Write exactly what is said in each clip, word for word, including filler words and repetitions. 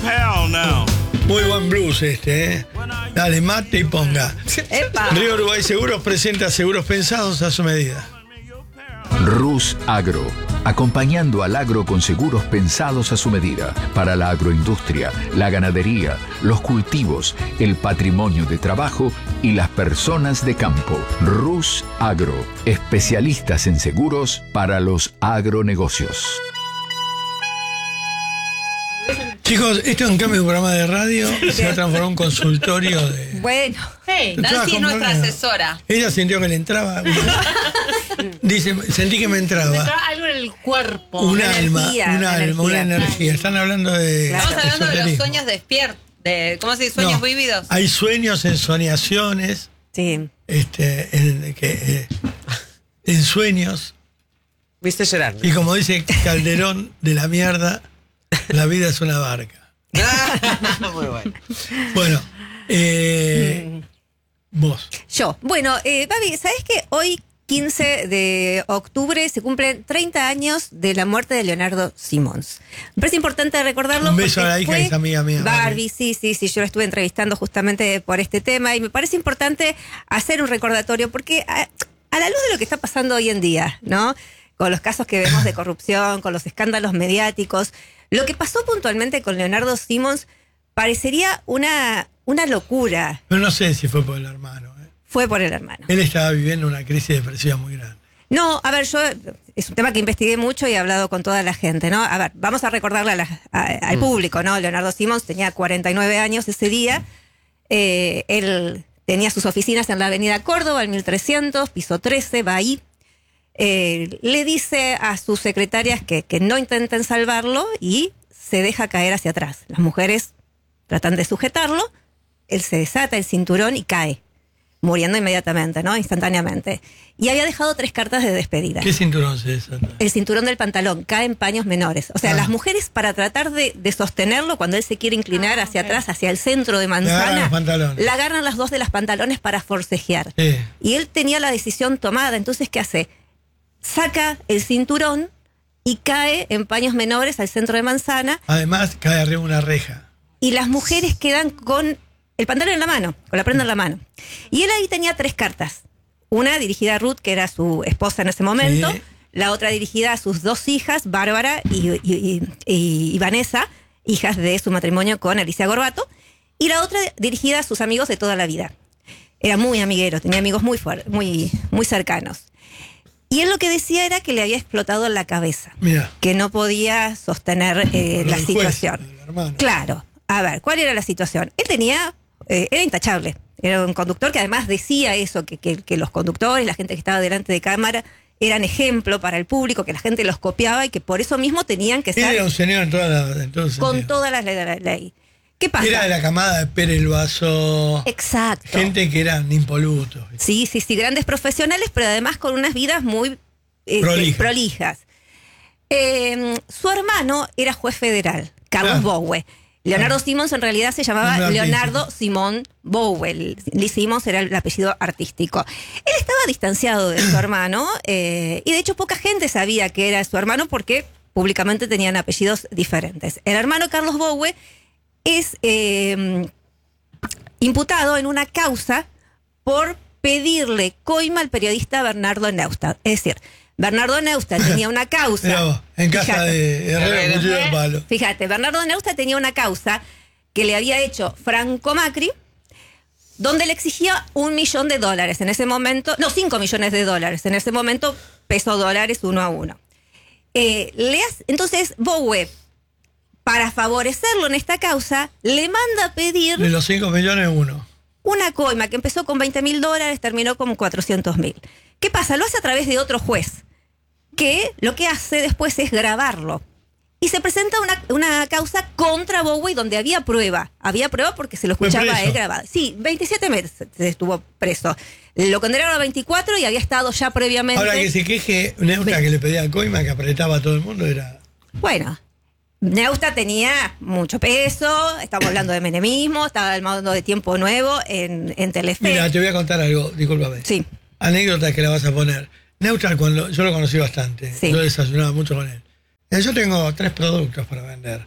Muy buen blues este, ¿eh? Dale, mate y ponga. Epa. Río Uruguay Seguros presenta seguros pensados a su medida. Rus Agro, acompañando al agro con seguros pensados a su medida, para la agroindustria, la ganadería, los cultivos, el patrimonio de trabajo y las personas de campo. Rus Agro, especialistas en seguros para los agronegocios. Chicos, esto en cambio de un programa de radio se va a transformar en un consultorio de... Bueno, Hey, Estaba Nancy es nuestra comprando. asesora. Ella sintió que le entraba. Dice, sentí que me Me entraba. entra algo en el cuerpo. Un Una alma, energía, un una alma, una energía. energía. Están hablando de Claro. Estamos hablando de los esoterismo. sueños despiertos. De, ¿Cómo se dice? Sueños No, vividos. Hay sueños, ensoñaciones, sí. este, en, que, eh, en sueños. ¿Viste llorar? Y como dice Calderón de la mierda, la vida es una barca. Muy bueno. Bueno, eh, vos. Yo. Bueno, eh, Babi, ¿sabes que hoy, quince de octubre, se cumplen treinta años de la muerte de Leonardo Simons? Me parece importante recordarlo. Un beso porque a la hija fue que es amiga mía, Barbie, Barbie. sí, sí, sí, yo la estuve entrevistando justamente por este tema y me parece importante hacer un recordatorio porque a, a la luz de lo que está pasando hoy en día, ¿no? Con los casos que vemos de corrupción, con los escándalos mediáticos, lo que pasó puntualmente con Leonardo Simons parecería una, una locura. Pero no sé si fue por el hermano. ¿eh? Fue por el hermano. Él estaba viviendo una crisis depresiva muy grande. No, a ver, yo es un tema que investigué mucho y he hablado con toda la gente, ¿no? A ver, vamos a recordarle a la- a- al público, ¿no? Leonardo Simons tenía cuarenta y nueve años ese día. Eh, él tenía sus oficinas en la avenida Córdoba, en mil trescientos, piso trece, va ahí. Eh, le dice a sus secretarias que, que no intenten salvarlo y se deja caer hacia atrás. Las mujeres tratan de sujetarlo, él se desata el cinturón y cae, muriendo inmediatamente, ¿no? Instantáneamente. Y había dejado tres cartas de despedida. ¿Qué cinturón se desata? El cinturón del pantalón cae en paños menores. O sea, Ah. las mujeres, para tratar de, de sostenerlo, cuando él se quiere inclinar Ah, hacia ok. atrás, hacia el centro de agarran manzana, los pantalones. la agarran las dos de las pantalones para forcejear. Sí. Y él tenía la decisión tomada. Entonces, ¿qué hace? Saca el cinturón y cae en paños menores al centro de manzana. Además, cae arriba una reja. Y las mujeres quedan con el pantalón en la mano, con la prenda en la mano. Y él ahí tenía tres cartas. Una dirigida a Ruth, que era su esposa en ese momento. Sí. La otra dirigida a sus dos hijas, Bárbara y, y- y- y- y Vanessa, hijas de su matrimonio con Alicia Gorbato. Y la otra dirigida a sus amigos de toda la vida. Era muy amiguero, tenía amigos muy, fuer- muy, muy cercanos. Y él lo que decía era que le había explotado en la cabeza, Mira. que no podía sostener eh, Por la el juez, situación. el hermano. Claro. A ver, ¿cuál era la situación? Él tenía, eh, era intachable. Era un conductor que además decía eso, que, que, que los conductores, la gente que estaba delante de cámara, eran ejemplo para el público, que la gente los copiaba y que por eso mismo tenían que Él ser era un señor en toda la, en todo el con sentido. todas las leyes de la ley. ¿Qué pasa? Era de la camada de Pérez Vaso. Exacto. Gente que eran impolutos. Sí, sí, sí, grandes profesionales, pero además con unas vidas muy eh, Prolijas. prolijas. Eh, su hermano era juez federal, Carlos Ah. Bowe. Leonardo Ah. Simons en realidad se llamaba Nombre Leonardo artístico. Simón Bowe. Lee Simons era el apellido artístico. Él estaba distanciado de su hermano eh, y de hecho poca gente sabía que era su hermano porque públicamente tenían apellidos diferentes. El hermano Carlos Bowe es eh, imputado en una causa por pedirle coima al periodista Bernardo Neustadt. Es decir, Bernardo Neustadt tenía una causa. Mirá vos, en casa Fíjate. de Herrera, cuchillo de palo. Fíjate, Bernardo Neustadt tenía una causa que le había hecho Franco Macri, donde le exigía un millón de dólares en ese momento, no, cinco millones de dólares, en ese momento peso dólares uno a uno. Eh, le hace- entonces, Bowe, para favorecerlo en esta causa, le manda a pedir De los cinco millones, uno. una coima que empezó con veinte mil dólares, terminó con cuatrocientos mil. ¿Qué pasa? Lo hace a través de otro juez, que lo que hace después es grabarlo. Y se presenta una, una causa contra Bowe donde había prueba. Había prueba porque se lo Fue escuchaba a preso. él grabado. Sí, veintisiete meses estuvo preso. Lo condenaron a veinticuatro y había estado ya previamente... Ahora que se queje Neusta que le pedía coima, que apretaba a todo el mundo, era. Bueno, Neustadt tenía mucho peso, estamos hablando de menemismo, estaba al mando de Tiempo Nuevo en, en Telefe. Mira, te voy a contar algo, discúlpame. Sí. Anécdotas que la vas a poner. Neusta, cuando yo lo conocí bastante, Sí. yo desayunaba mucho con él. Eh, Yo tengo tres productos para vender.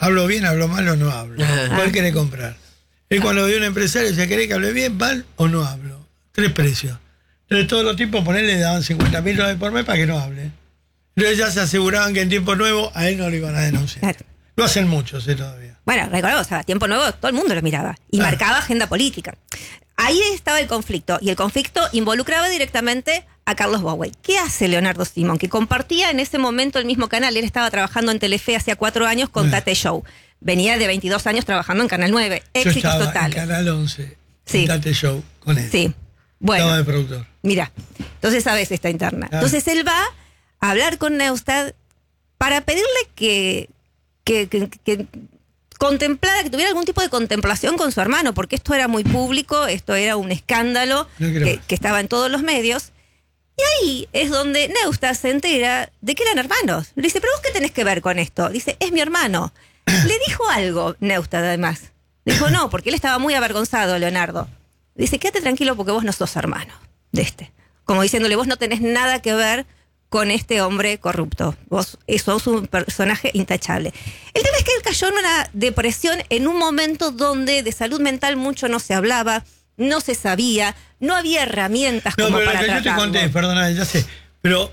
Hablo bien, hablo mal o no hablo. ¿Cuál querés comprar? Él cuando ve a un empresario decía, ¿querés que hable bien, mal o no hablo? Tres precios. Entonces todos los tipos, ponerle, daban cincuenta mil dólares por mes para que no hable. Entonces ya se aseguraban que en tiempo nuevo a él no lo iban a denunciar. Claro. Lo hacen muchos, ¿eh? Todavía. Bueno, recordemos, a Tiempo Nuevo todo el mundo lo miraba y Ah. marcaba agenda política. Ahí estaba el conflicto, y el conflicto involucraba directamente a Carlos Bowie. ¿Qué hace Leonardo Simón? Que compartía en ese momento el mismo canal. Él estaba trabajando en Telefe hacía cuatro años con Ah. Tate Show. Venía de veintidós años trabajando en Canal nueve. Yo Éxitos estaba totales. en Canal once, Sí. en Tate Show, con él. Sí. Bueno. Estaba de productor. Mira, entonces sabes esta interna. Ah. Entonces él va a hablar con Neustadt para pedirle que, que, que, que contemplara, que tuviera algún tipo de contemplación con su hermano, porque esto era muy público, esto era un escándalo No quiero que, más. que estaba en todos los medios. Y ahí es donde Neustadt se entera de que eran hermanos. Le dice, ¿pero vos qué tenés que ver con esto? Dice, es mi hermano. Le dijo algo Neustadt además. Dijo, no, porque él estaba muy avergonzado, Leonardo. Dice, quédate tranquilo porque vos no sos hermano de este. Como diciéndole, vos no tenés nada que ver con este hombre corrupto. Vos sos un personaje intachable. El tema es que él cayó en una depresión en un momento donde de salud mental mucho no se hablaba, no se sabía, no había herramientas No, como pero lo para que yo te tratarlo. conté, perdona, ya sé, pero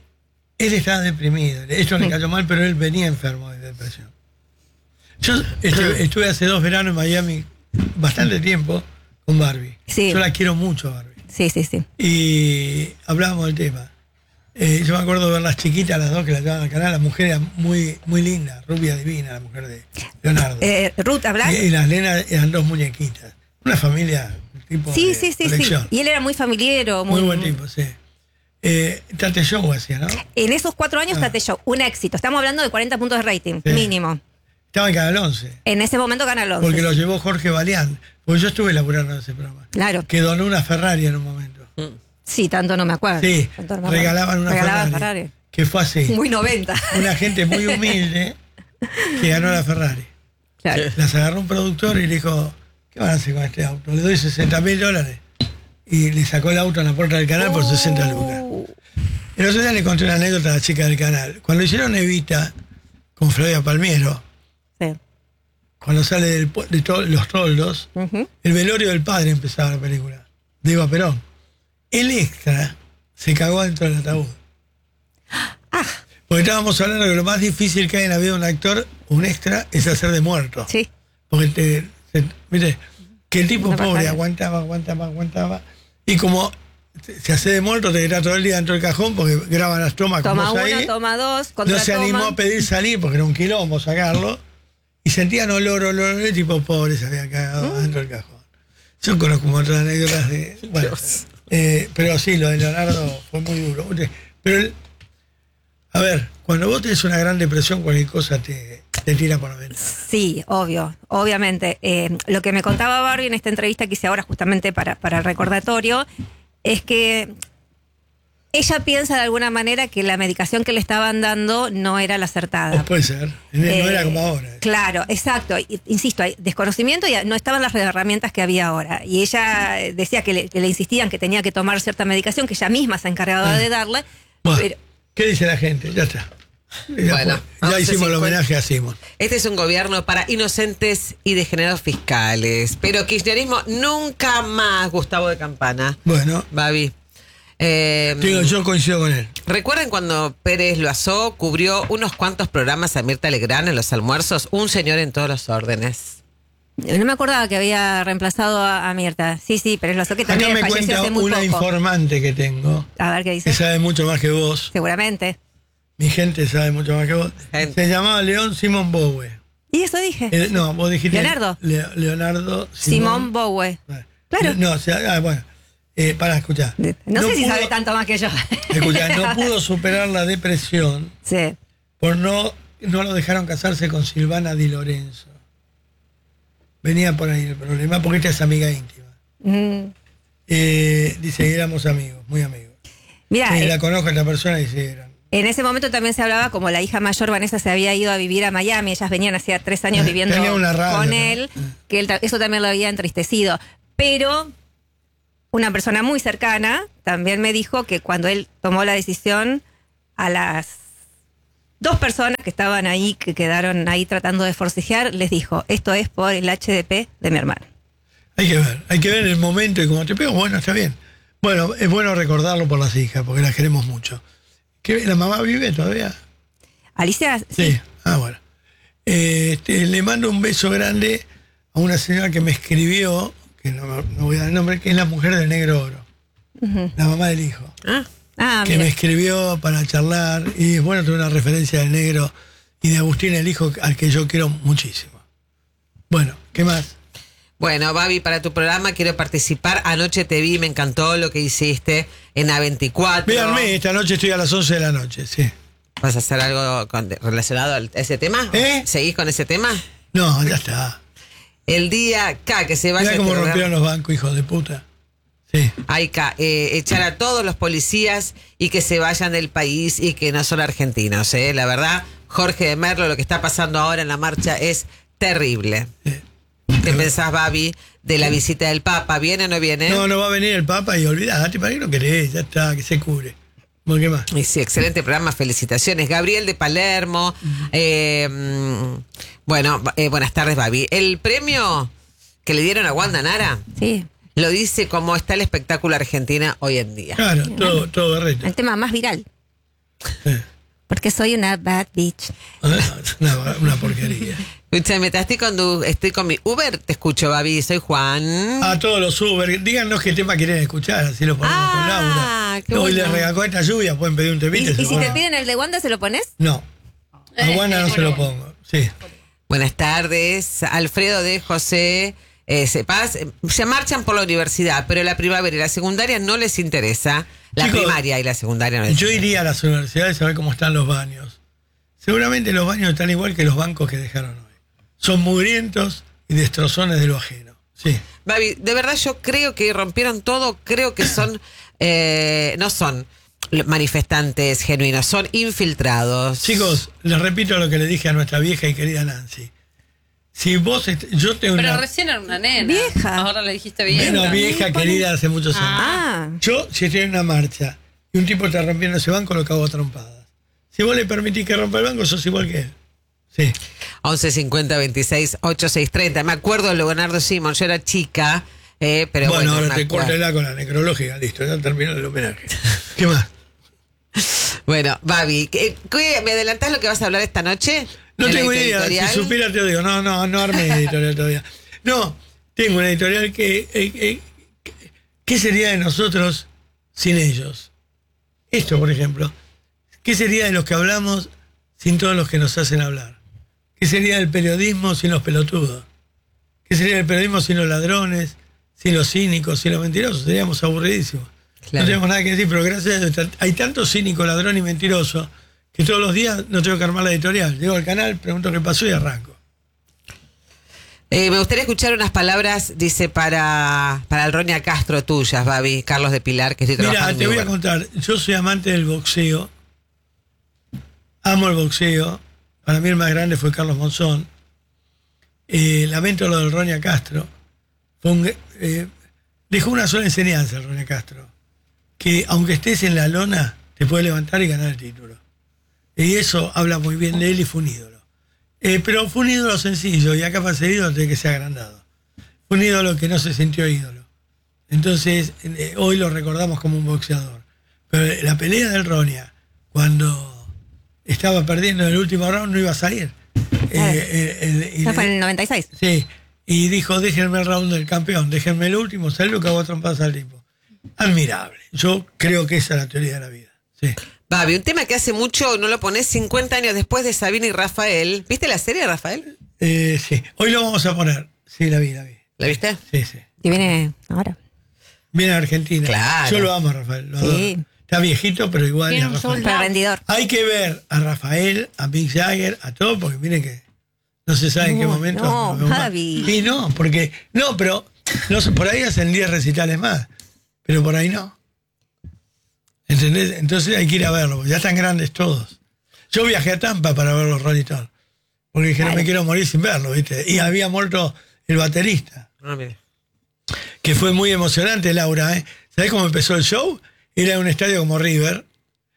él estaba deprimido. Esto le cayó mal, pero él venía enfermo de depresión. Yo estuve, estuve hace dos veranos en Miami, bastante tiempo, con Barbie. Sí. Yo la quiero mucho a Barbie. Sí, sí, sí. Y hablábamos del tema. Eh, yo me acuerdo de ver las chiquitas, las dos que la llevaban al canal. La mujer era muy, muy linda, rubia divina, la mujer de Leonardo. Eh, Ruth, ¿hablas? y, y las nenas eran dos muñequitas. Una familia tipo Sí, de sí, sí, sí. colección. Y él era muy familiero. Muy, Muy buen tipo, sí. Eh, Tate Show hacía, ¿no? En esos cuatro años, Ah. Tate Show, un éxito. Estamos hablando de cuarenta puntos de rating, Sí. mínimo. Estaba en Canal once. En ese momento Canal once. Porque lo llevó Jorge Balián. Porque yo estuve laburando en ese programa. Claro. Que donó una Ferrari en un momento. Sí, tanto no me acuerdo. Sí, Tanto no me acuerdo. regalaban una Regalaban Ferrari, Ferrari. Que fue así. Muy noventa. Una gente muy humilde que ganó la Ferrari. Claro. Las agarró un productor y le dijo, ¿qué van a hacer con este auto? Le doy sesenta mil dólares. Y le sacó el auto en la puerta del canal por sesenta lucas. El otro día le conté una anécdota a la chica del canal. Cuando hicieron Evita con Flavia Palmiero, Sí. cuando sale del pu- de to- los toldos, Ujú. el velorio del padre empezaba la película, de Eva Perón. El extra se cagó dentro del ataúd. Ah, Porque estábamos hablando de que lo más difícil que hay en la vida de un actor, un extra, es hacer de muerto. sí. Porque te, te- viste, que el tipo Una pobre pasada. aguantaba, aguantaba, aguantaba. Y como te- se hace de muerto, te queda todo el día dentro del cajón porque graban las tomas Toma como uno, ahí. toma dos, No se animó contratoma. a pedir salir porque era un quilombo sacarlo. Y sentían olor, olor, olor, y tipo pobre se había cagado ¿Mm? dentro del cajón. Yo conozco como otras anécdotas de. Bueno, eh, pero sí, lo de Leonardo fue muy duro. Pero, el- a ver, cuando vos tenés una gran depresión, cualquier cosa te, te tira por la ventana. Sí, obvio, obviamente. Eh, lo que me contaba Barbie en esta entrevista que hice ahora justamente para, para el recordatorio es que ella piensa de alguna manera que la medicación que le estaban dando no era la acertada. O puede ser, no Eh, era como ahora. Claro, exacto. Y- Insisto, hay desconocimiento y no estaban las herramientas que había ahora. Y ella eh, decía que le, que le insistían que tenía que tomar cierta medicación, que ella misma se encargaba Ah. de darle. Bueno, pero- ¿qué dice la gente? Ya está. Ya, Bueno, fue. Ya once hicimos el cincuenta. homenaje a Simón. Este es un gobierno para inocentes y degenerados fiscales. Pero kirchnerismo nunca más, Gustavo de Campana. Bueno, Babi. Eh, digo, yo coincido con él. ¿Recuerdan cuando Pérez Loazó cubrió unos cuantos programas a Mirta Legrand en los almuerzos? Un señor en todos los órdenes. No me acordaba que había reemplazado a, a Mirta. Sí, sí, pero es lo que Acá también me falleció cuenta hace muy una poco. informante que tengo, A ver qué que dice. sabe mucho más que vos. Seguramente. Mi gente sabe mucho más que vos. Gente. Se llamaba León Simón Bowe. Y eso dije. Eh, no, vos dijiste. Leonardo. Le- Leonardo Simón Bowe. Bueno. Claro. No, o sea, ah, bueno. Eh, para escuchar. No, sé si sabe tanto más que yo. Escuchá, no pudo superar la depresión Sí. por no, no lo dejaron casarse con Silvana Di Lorenzo. Venía por ahí el problema, porque esta es amiga íntima. Mm. Eh, dice que éramos amigos, muy amigos. Mira, Sí, eh, la conozco a esta persona y dice eran. en ese momento también se hablaba como la hija mayor Vanessa se había ido a vivir a Miami, ellas venían hacía tres años Eh, viviendo tenía una radio, con ¿no? él, que él ta- eso también lo había entristecido. Pero una persona muy cercana también me dijo que cuando él tomó la decisión, a las dos personas que estaban ahí, que quedaron ahí tratando de forcejear, les dijo, esto es por el H D P de mi hermano. Hay que ver, hay que ver el momento y como te pego, bueno, está bien. Bueno, es bueno recordarlo por las hijas, porque las queremos mucho. ¿Qué, ¿La mamá vive todavía? Alicia, Sí. sí. Ah, bueno. Eh, este, le mando un beso grande a una señora que me escribió, que no, no voy a dar el nombre, que es la mujer del Negro Oro. Uh-huh. La mamá del hijo. Ah, Ah, que mira. me escribió para charlar y bueno, tuve una referencia del Negro y de Agustín el hijo al que yo quiero muchísimo. Bueno, ¿qué más? bueno, Babi, para tu programa quiero participar. Anoche te vi, me encantó lo que hiciste en A veinticuatro. Véanme, esta noche estoy a las once de la noche, sí. ¿Vas a hacer algo con- relacionado a ese tema? ¿Eh? ¿Seguís con ese tema? No, ya está. El día K que se vaya Mirá cómo este rompieron programa. los bancos, hijos de puta. Sí. Hay que eh, echar a todos los policías y que se vayan del país y que no son argentinos. ¿eh? La verdad, Jorge de Merlo, lo que está pasando ahora en la marcha es terrible. Sí. ¿Qué pensás, Babi, de la visita del Papa? ¿Viene o no viene? No, no va a venir el Papa y olvidate, ¿para qué no querés? Ya está, que se cubre. ¿Por qué más? Y sí, excelente programa, felicitaciones. Gabriel de Palermo. eh, mm, bueno, eh, buenas tardes, Babi. El premio que le dieron a Wanda Nara Sí. lo dice cómo está el espectáculo argentina hoy en día. Claro, todo, todo berreta. El tema más viral. Eh, Porque soy una bad bitch. Una, una porquería. Escúchame, estoy con, du- estoy con mi Uber, te escucho, Babi, soy Juan. A todos los Uber, díganos qué tema quieren escuchar, así lo ponemos Ah, con Laura. qué Hoy bueno. les regaló esta lluvia, pueden pedir un ¿Y, temita. y se si lo te pongo. piden el de Wanda, se lo pones? No, a Wanda no se lo pongo. Sí. Buenas tardes, Alfredo de José eh, Cepaz. eh, Se marchan por la universidad, pero la primavera y la secundaria no les interesa. La Chicos, primaria y la secundaria no les Yo interesa. iría a las universidades a ver cómo están los baños. Seguramente los baños están igual que los bancos que dejaron hoy. Son mugrientos y destrozones de lo ajeno. Sí. Babi, de verdad yo creo que rompieron todo, creo que son, eh, no son manifestantes genuinos, son infiltrados. Chicos, les repito lo que le dije a nuestra vieja y querida Nancy. Si vos, est- yo tengo Pero una... recién era una nena. Vieja. Ahora le dijiste bien. Bueno, vieja querida hace muchos años. Ah. Yo, si estoy en una marcha y un tipo está rompiendo ese banco, lo cago a trompadas. Si vos le permitís que rompa el banco, sos igual que él. Sí. once cincuenta veintiséis ochenta y seis treinta. Me acuerdo de Leonardo Simón, yo era chica, eh, pero bueno, bueno. ahora me te acuerdo. córtela con la necrológica, listo, ya terminó el homenaje. ¿Qué más? Bueno, Babi, ¿qué- qué- ¿me adelantás lo que vas a hablar esta noche? No ¿En la tengo idea, editorial? si supiera te lo digo. No, no, no armé editorial todavía. No, tengo una editorial que... eh, eh, ¿qué sería de nosotros sin ellos? Esto, por ejemplo. ¿Qué sería de los que hablamos sin todos los que nos hacen hablar? ¿Qué sería del periodismo sin los pelotudos? ¿Qué sería del periodismo sin los ladrones, sin los cínicos, sin los mentirosos? Seríamos aburridísimos. Claro. No tenemos nada que decir, pero gracias a Dios hay tanto cínico, ladrón y mentiroso que todos los días no tengo que armar la editorial. Llego al canal, pregunto qué pasó y arranco. Eh, me gustaría escuchar unas palabras, dice, para, para el Roña Castro tuyas, Babi, Carlos de Pilar, que estoy Mira, trabajando. te en voy a Uber. contar. Yo soy amante del boxeo. Amo el boxeo. Para mí el más grande fue Carlos Monzón. Eh, lamento lo del Roña Castro. Fue un- eh, dejó una sola enseñanza el Roña Castro. Que aunque estés en la lona, te puedes levantar y ganar el título. Y eso habla muy bien de él y fue un ídolo. Eh, pero fue un ídolo sencillo y acá para ser ídolo tiene que ser agrandado. Fue un ídolo que no se sintió ídolo. Entonces, eh, hoy lo recordamos como un boxeador. Pero la pelea del Roña, cuando estaba perdiendo en el último round, no iba a salir. Eh, eh, eh, y Eso le- fue en el noventa y seis. Sí, y dijo, déjenme el round del campeón, déjenme el último, salió lo que hago trompadas al tipo. Admirable. Yo creo que esa es la teoría de la vida. Sí. Babi, un tema que hace mucho no lo ponés cincuenta años después de Sabina y Rafael. ¿Viste la serie, Rafael? Eh, sí. Hoy lo vamos a poner. Sí, la vi, la vi. ¿La viste? Sí, sí. Que viene ahora. Viene a Argentina. Claro. Yo lo amo a Rafael. Lo Sí. adoro. Está viejito, pero igual Tiene a un Rafael. Pero rendidor. Hay que ver a Rafael, a Mick Jagger, a todo, porque miren que no se sabe en qué No, momento. no, nos vamos a- Javi. Sí, no, porque. No, pero. No sé, por ahí hacen diez recitales más. Pero por ahí no. ¿Entendés? Entonces hay que ir a verlo, porque ya están grandes todos. Yo viajé a Tampa para ver los Rolling Stones. Porque dije, no Claro. me quiero morir sin verlo, ¿viste? Y había muerto el baterista. Ah, mira. Que fue muy emocionante, Laura, ¿eh? ¿Sabés cómo empezó el show? Era un estadio como River,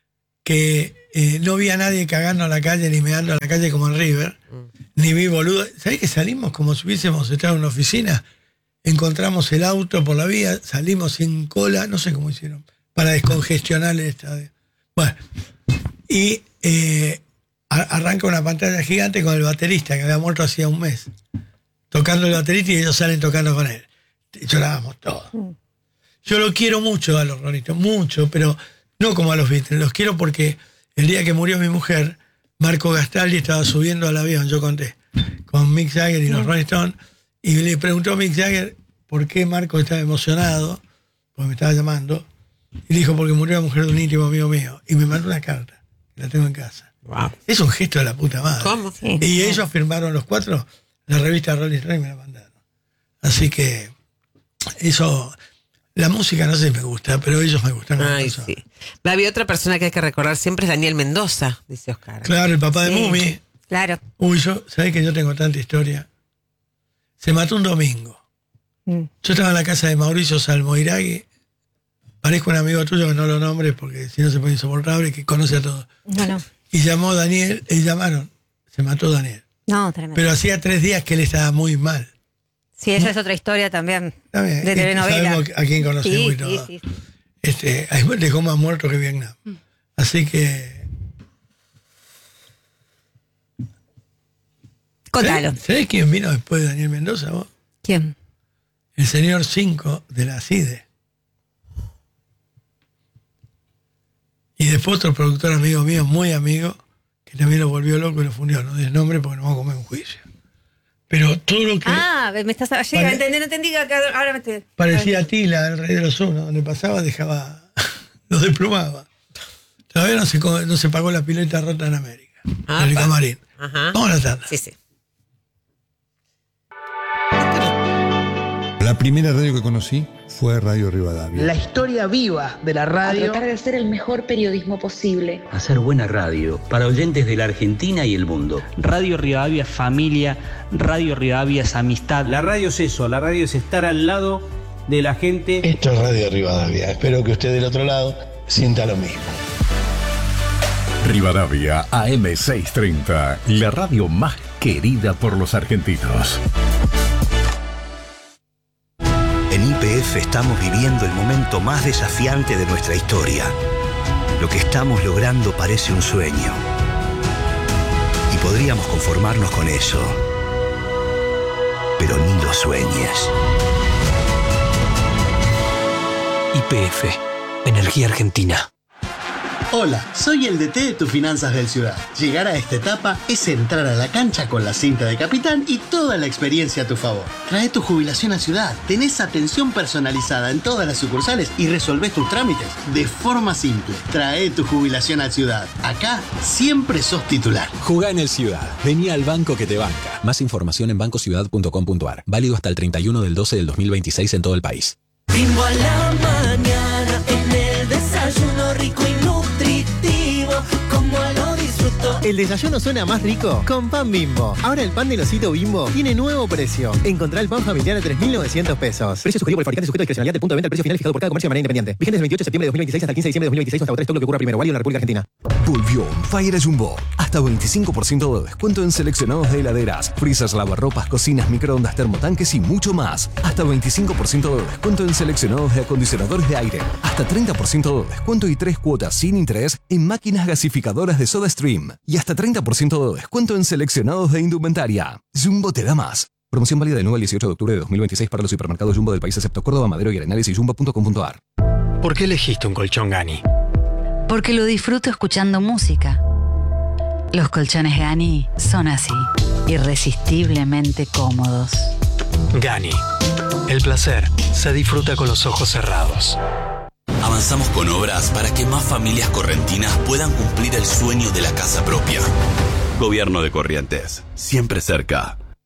que eh, no vi a nadie cagando a la calle ni meando a la calle como en River, mm. ni vi boludo. ¿Sabés que salimos como si hubiésemos estado en una oficina? Encontramos el auto por la vía, salimos sin cola, no sé cómo hicieron, para descongestionar el estadio. Bueno, y eh, a, arranca una pantalla gigante con el baterista que había muerto hacía un mes, tocando el baterista y ellos salen tocando con él. Y llorábamos todos. Yo lo quiero mucho a los Rolling Stones, mucho, pero no como a los Beatles. Los quiero porque el día que murió mi mujer, Marco Gastaldi estaba subiendo al avión, yo conté, con Mick Jagger y los Rolling Stones. Y le preguntó a Mick Jagger por qué Marco estaba emocionado, porque me estaba llamando, y le dijo, porque murió la mujer de un íntimo amigo mío, y me mandó una carta, la tengo en casa. Wow. Es un gesto de la puta madre. ¿Cómo? Sí. Y ellos firmaron los cuatro, la revista Rolling Stone me la mandaron. Así que, eso, la música no sé si me gusta, pero ellos me gustan. Ay, sí. Había otra persona que hay que recordar siempre, es Daniel Mendoza, dice Oscar. Claro, el papá de Sí, Mumi. Claro. Uy, yo, ¿sabés que yo tengo tanta historia? Se mató un domingo. Mm. Yo estaba en la casa de Mauricio Salmoiragui. Parezco un amigo tuyo que no lo nombres porque si no se pone insoportable, que conoce a todos. No, no. Y llamó a Daniel, y llamaron. Se mató Daniel. No, tremendo. Pero hacía tres días que él estaba muy mal. Sí, esa es otra historia también. También, De y telenovela. Sabemos a quién conocemos Sí, y todo. sí, sí. Este, ahí dejó más muerto que Vietnam. Así que. Contalo. ¿Sabés, ¿Sabés quién vino después de Daniel Mendoza, vos? ¿Quién? El señor cinco de la C I D E. Y después otro productor amigo mío, muy amigo, que también lo volvió loco y lo fundió. No des nombre porque nos vamos a comer un juicio. Pero todo lo que Ah, me estás... Llega, Pare- entendí, no entendí que ahora me estoy... parecía Atila, el rey de los unos, donde pasaba dejaba, lo desplumaba. Todavía no se, co- no se pagó la pileta rota en América, Ah, en el pa. camarín. Ajá. Vamos a la tanda. Sí, sí. La primera radio que conocí fue Radio Rivadavia. La historia viva de la A radio. tratar de hacer el mejor periodismo posible. Hacer buena radio para oyentes de la Argentina y el mundo. Radio Rivadavia es familia, Radio Rivadavia es amistad. La radio es eso, la radio es estar al lado de la gente. Esto es Radio Rivadavia. Espero que usted del otro lado sienta lo mismo. Rivadavia A M seiscientos treinta, la radio más querida por los argentinos. En Y P F estamos viviendo el momento más desafiante de nuestra historia. Lo que estamos logrando parece un sueño. Y podríamos conformarnos con eso. Pero ni lo sueñes. Y P F, Energía Argentina. Hola, soy el D T de tus finanzas del Ciudad. Llegar a esta etapa es entrar a la cancha con la cinta de capitán y toda la experiencia a tu favor. Trae tu jubilación a Ciudad, tenés atención personalizada en todas las sucursales y resolvés tus trámites de forma simple. Trae tu jubilación a Ciudad. Acá siempre sos titular. Jugá en el Ciudad. Vení al banco que te banca. Más información en banco ciudad punto com punto a r. Válido hasta el treinta y uno del doce del dos mil veintiséis en todo el país. Bimbo a la mañana, en el desayuno rico y nutritivo, como lo disfruto. El desayuno suena más rico con pan Bimbo. Ahora el pan del osito Bimbo tiene nuevo precio. Encontrá el pan familiar a tres mil novecientos pesos. Precio sugerido por el fabricante, sujeto a discrecionalidad del punto de venta. El precio final fijado por cada comercio de manera independiente. Vigente del veintiocho de septiembre de dos mil veintiséis hasta el quince de diciembre de dos mil veintiséis hasta agotar stock lo que ocurra primero. Válido en la República Argentina. Volvió on Fire Jumbo. Hasta veinticinco por ciento de descuento en seleccionados de heladeras, freezers, lavarropas, cocinas, microondas, termotanques y mucho más. Hasta veinticinco por ciento de descuento en seleccionados de acondicionadores de aire. Hasta treinta por ciento de descuento y tres cuotas sin interés en máquinas gasificadoras de SodaStream. Y hasta treinta por ciento de descuento en seleccionados de indumentaria. Jumbo te da más. Promoción válida del nueve al dieciocho de octubre de dos mil veintiséis para los supermercados Jumbo del país excepto Córdoba, Madero y Arenales y jumbo punto com punto a r. ¿Por qué elegiste un colchón Gani? Porque lo disfruto escuchando música. Los colchones Gani son así, irresistiblemente cómodos. Gani. El placer se disfruta con los ojos cerrados. Avanzamos con obras para que más familias correntinas puedan cumplir el sueño de la casa propia. Gobierno de Corrientes, siempre cerca.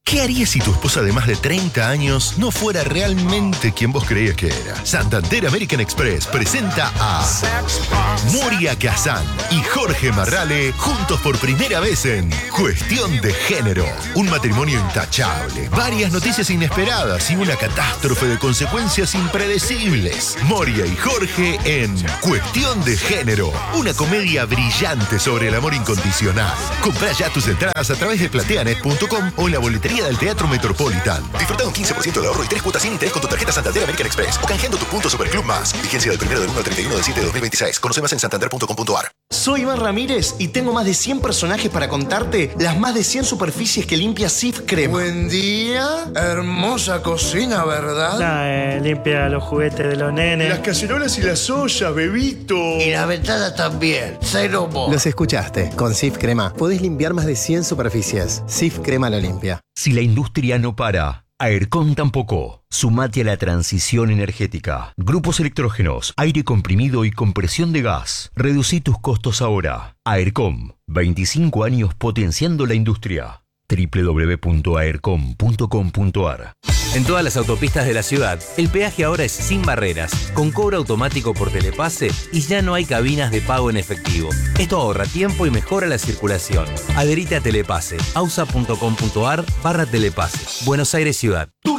¿Qué harías si tu esposa de más de treinta años no fuera realmente quien vos creías que era? Santander American Express presenta a Moria Kazan y Jorge Marrale juntos por primera vez en Cuestión de Género. Un matrimonio intachable, varias noticias inesperadas y una catástrofe de consecuencias impredecibles. Moria y Jorge en Cuestión de Género. Una comedia brillante sobre el amor incondicional. Comprá ya tus entradas a través de plateanet punto com o en la boletería del Teatro Metropolitan. Disfruta un quince por ciento de ahorro y tres cuotas sin interés con tu tarjeta Santander American Express o canjeando tu punto Superclub Más. Vigencia del primero del uno al treinta y uno del siete de dos mil veintiséis. Conoce más en santander punto com punto a r. Soy Iván Ramírez y tengo más de cien personajes para contarte las más de cien superficies que limpia Cif Crema. Buen día. Hermosa cocina, ¿verdad? Nah, eh, limpia los juguetes de los nenes. Las cacerolas y las ollas, bebito. Y la ventana también. Cero mo. Los escuchaste. Con Cif Crema podés limpiar más de cien superficies. Cif Crema lo limpia. Si la industria no para, Aercom tampoco. Sumate a la transición energética. Grupos electrógenos, aire comprimido y compresión de gas. Reducí tus costos ahora. Aercom, veinticinco años potenciando la industria. doble u doble u doble u punto aercom punto com punto a r. En todas las autopistas de la ciudad, el peaje ahora es sin barreras, con cobro automático por telepase y ya no hay cabinas de pago en efectivo. Esto ahorra tiempo y mejora la circulación. Adherite a Telepase, ausa punto com punto a r barra telepase. Buenos Aires Ciudad.